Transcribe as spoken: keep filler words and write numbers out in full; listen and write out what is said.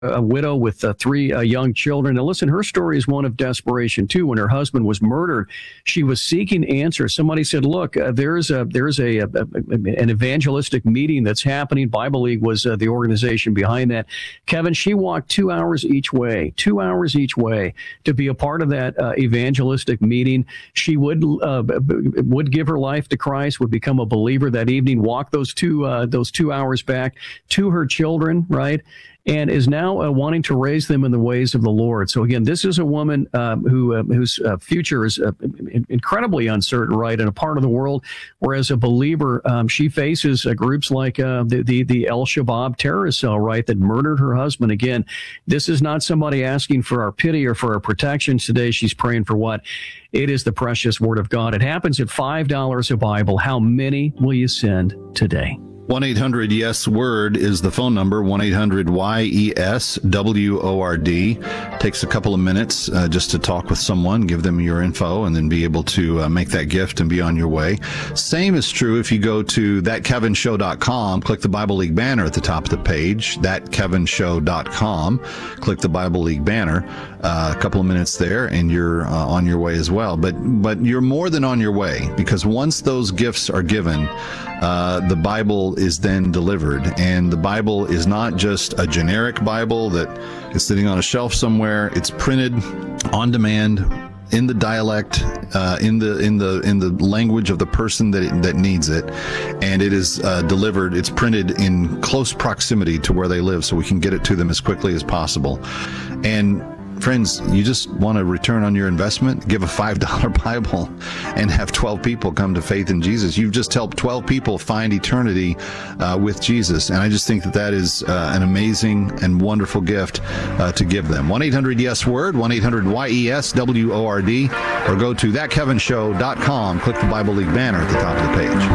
a widow with uh, three uh, young children. And listen, her story is one of desperation too. When her husband was murdered, she was seeking answers. Somebody said, "Look, uh, there's a there's a, a, a an evangelistic meeting that's happening." Bible League was uh, the organization behind that. Kevin, she walked two hours each way, two hours each way to be a part of that uh, evangelistic meeting. She would uh, would give her life to Christ, would become a believer that evening. Walk those two uh, those two hours back to her children, right? And is now uh, wanting to raise them in the ways of the Lord. So again, this is a woman um, who uh, whose uh, future is uh, incredibly uncertain, right, in a part of the world where, as a believer, um, she faces uh, groups like uh, the, the the El Shabaab terrorist cell, right, that murdered her husband. Again, this is not somebody asking for our pity or for our protection today. She's praying for what? It is the precious Word of God. It happens at five dollars a Bible. How many will you send today? one eight hundred yes word is the phone number, one eight hundred Y E S W O R D. Takes a couple of minutes uh, just to talk with someone, give them your info, and then be able to uh, make that gift and be on your way. Same is true if you go to that kevin show dot com, click the Bible League banner at the top of the page, that kevin show dot com, click the Bible League banner, uh, a couple of minutes there, and you're uh, on your way as well. But, but you're more than on your way, because once those gifts are given, uh, the Bible is then delivered. And the Bible is not just a generic Bible that is sitting on a shelf somewhere. It's printed on demand in the dialect, uh, in the in the in the language of the person that it, that needs it, and it is uh, delivered. It's printed in close proximity to where they live, so we can get it to them as quickly as possible. And friends, you just want to return on your investment? Give a five dollar Bible and have twelve people come to faith in Jesus. You've just helped twelve people find eternity uh, with Jesus. And I just think that that is uh, an amazing and wonderful gift uh, to give them. one eight hundred yes word, one eight hundred Y E S W O R D, or go to that kevin show dot com, click the Bible League banner at the top of the page.